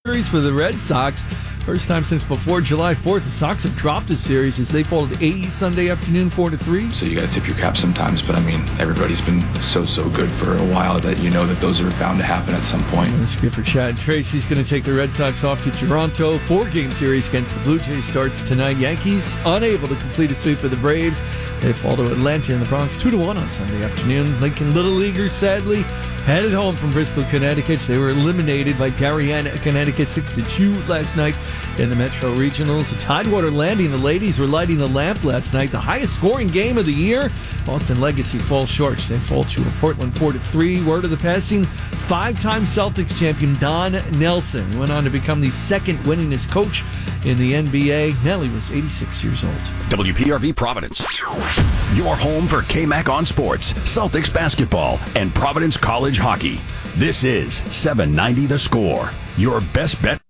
Series for the Red Sox. First time since before July 4th, the Sox have dropped a series as they fall to AE Sunday afternoon 4-3. So you got to tip your cap sometimes, but I mean, everybody's been so good for a while that you know that those are bound to happen at some point. And the skipper Chad Tracy's going to take the Red Sox off to Toronto. 4-game series against the Blue Jays starts tonight. Yankees unable to complete a sweep of the Braves. They fall to Atlanta in the Bronx 2-1 on Sunday afternoon. Lincoln Little Leaguers sadly headed home from Bristol, Connecticut. They were eliminated by Darien, Connecticut 6-2 last night in the Metro Regionals. The Tidewater Landing, the ladies were lighting the lamp last night. The highest scoring game of the year. Boston Legacy falls short. They fall to Portland 4-3. Word of the passing, five-time Celtics champion Don Nelson went on to become the second winningest coach in the NBA. Now he was 86 years old. WPRV Providence. Your home for KMAC on sports, Celtics basketball, and Providence College hockey. This is 790 The Score. Your best bet.